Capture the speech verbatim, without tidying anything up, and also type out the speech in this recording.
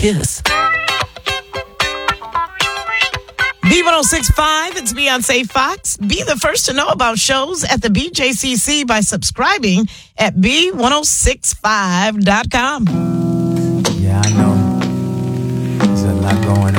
kiss. B one oh six point five, it's Beyonce Fox. Be the first to know about shows at the B J C C by subscribing at B one oh six five dot com. Yeah, I know. There's a lot going on.